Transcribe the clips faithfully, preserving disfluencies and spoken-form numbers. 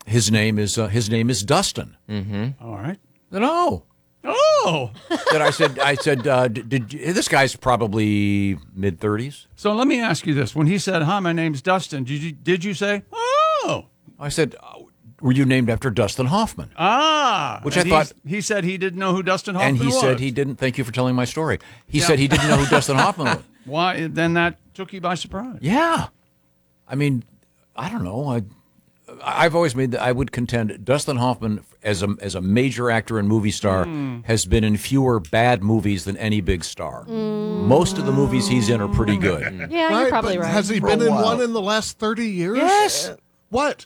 His name is uh, his name is Dustin. Mm-hmm. All right. No. Oh. That I said. I said. Uh, did, did this guy's probably mid thirties? So let me ask you this: when he said, "Hi, my name's Dustin," did you did you say, "Oh"? I said, uh, "Were you named after Dustin Hoffman?" Ah, which and I thought he said he didn't know who Dustin Hoffman was. And he was. said he didn't. Thank you for telling my story. He Yeah. said he didn't know who Dustin Hoffman was. Why? Then that took you by surprise. Yeah, I mean, I don't know. I. I've always made that I would contend Dustin Hoffman as a as a major actor and movie star Mm. has been in fewer bad movies than any big star. Most of the movies he's in are pretty good. Yeah, you're probably but right. Has he For a been in while. one in the last thirty years? Yes. What?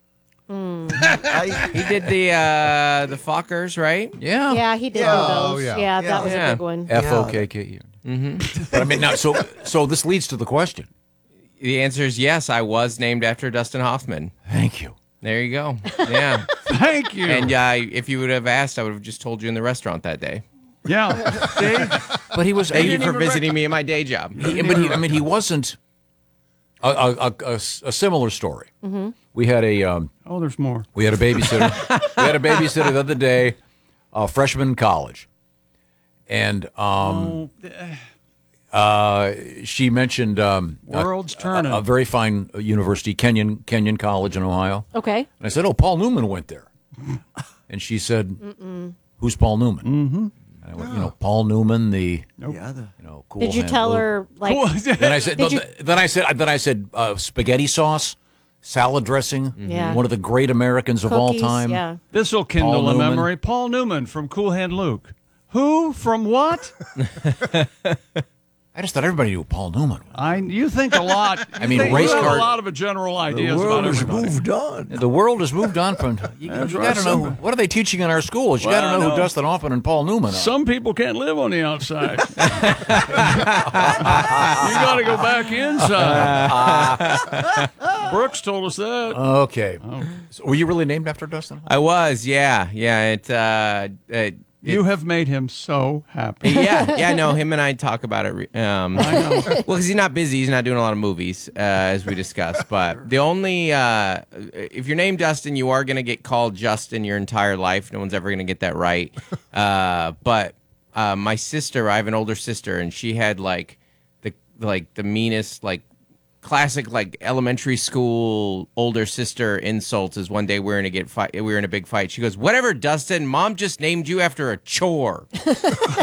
I, He did the uh, the Fockers, right? Yeah. Yeah, he did Yeah. one of Oh, those. yeah. Yeah, Yeah. that was Yeah. a big one. F O K K E. Mm-hmm. But I mean, now so so this leads to the question. The answer is yes. I was named after Dustin Hoffman. Thank you. There you go. Yeah. Thank you. And uh, if you would have asked, I would have just told you in the restaurant that day. yeah, see? But he was. Thank he, you for visiting me in my day job. he- but he, I mean, he wasn't. A, a, a, a, a similar story. Mm-hmm. We had a um, Oh, there's more. we had a babysitter. we had a babysitter the other day, a freshman in college, and um, Oh, eh, uh, she mentioned um, a- World's a, turning. a very fine university, Kenyon Kenyon College in Ohio. Okay. And I said, "Oh, Paul Newman went there," and she said, "Who's Paul Newman?" Mm-hmm. And I went, "You know, Paul Newman, the yeah, the, you know, cool." Did you hand tell blue." her like? Cool. Then I said, Did no, you- then I said, then I said, uh, spaghetti sauce, salad dressing. Yeah. One of the great Americans of all Cookies? time. Yeah. This will kindle Paul a Newman. memory. Paul Newman from Cool Hand Luke. Who? From what? I just thought everybody knew who Paul Newman was. I. You think a lot. I mean, you think- race you have car- a lot of a general the ideas world about has everybody. moved on. The world has moved on from. You, you That's got right, to know some- what are they teaching in our schools. You Well, got to know no. who Dustin Hoffman and Paul Newman are. Some people can't live on the outside. you got to go back inside. Brooks told us that. Okay. So were you really named after Dustin? I was, yeah, yeah. It, uh, it, You have made him so happy. yeah, yeah. No, him and I talk about it. re- Um, I know. well, because he's not busy, he's not doing a lot of movies, uh, as we discussed. But the only, uh, if you're named Dustin, you are going to get called Justin your entire life. No one's ever going to get that right. Uh, but uh, my sister, I have an older sister, and she had like the like the meanest like. Classic like elementary school older sister insults is one day we were in a get fight we were in a big fight. She goes, "Whatever, Dustin, Mom just named you after a chore." Good.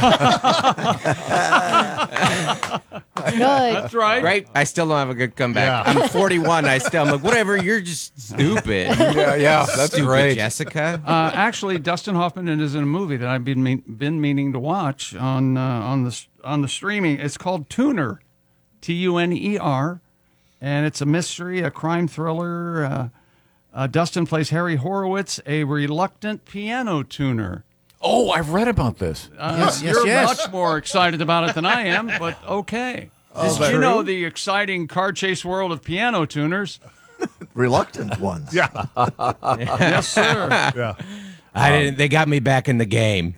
That's right. Right? I still don't have a good comeback. Yeah. I'm forty-one. I still I'm like, whatever, you're just stupid. Yeah, yeah, that's Stupid great. Jessica. Uh, actually, Dustin Hoffman is in a movie that I've been mean, been meaning to watch on uh, on the on the streaming. It's called Tuner, T U N E R, and it's a mystery, a crime thriller. Uh, uh, Dustin plays Harry Horowitz, a reluctant piano tuner. Oh, I've read about this. Uh, yes, yes, you're yes. much more excited about it than I am, but okay. Oh, Did you know the exciting car chase world of piano tuners? Reluctant ones. Yeah. Yes, sir. Yeah. I didn't. They got me back in the game.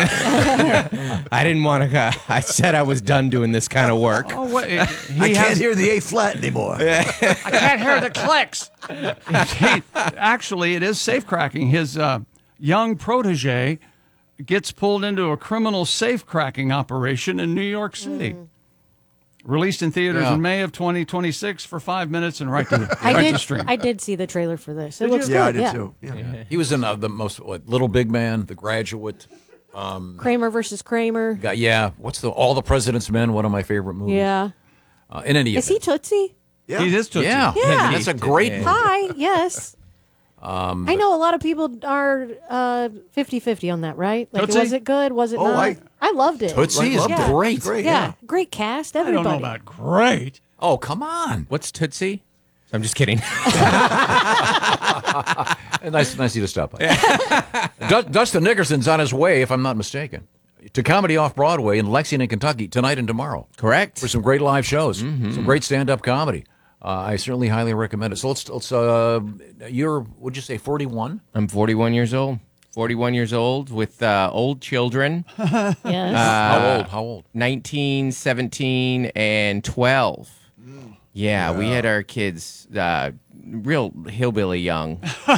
I didn't want to. I said I was done doing this kind of work. Oh, what? He I can't has, hear the A flat anymore. I can't hear the clicks. He- actually, it is safe cracking. His uh, young protege gets pulled into a criminal safe cracking operation in New York City. Released in theaters Yeah. in May of twenty twenty-six for five minutes and right to, I right did. to stream. I did see the trailer for this. It Did looks you? Yeah, I good. did yeah. too. Yeah. He was in uh, the most what, Little Big Man, The Graduate. Kramer versus Kramer. Got yeah. What's the All the President's Men? One of my favorite movies. Yeah. Uh, in any Is he event. Tootsie? Yeah. He is Tootsie. Yeah. Yeah. That's a great. Yeah. movie. Hi. Yes. I know a lot of people are uh, fifty-fifty on that, right? Like, Tootsie? was it good? Was it Oh, not? I- I loved it. Tootsie is Loved it. great. Great. Yeah. Yeah. Great cast. I don't Everybody. know about great. Oh, come on. What's Tootsie? I'm just kidding. Nice, nice of you to stop by. Du- Dustin Nickerson's on his way, if I'm not mistaken, to Comedy Off Broadway in Lexington, Kentucky, tonight and tomorrow Correct. for some great live shows, some great stand-up comedy. Uh, I certainly highly recommend it. So let's, let's uh, you're, would you say forty-one? I'm forty-one years old. forty-one years old with uh, old children. Yes. How old? How old? nineteen, seventeen, and twelve. Yeah, we had our kids uh, real hillbilly young.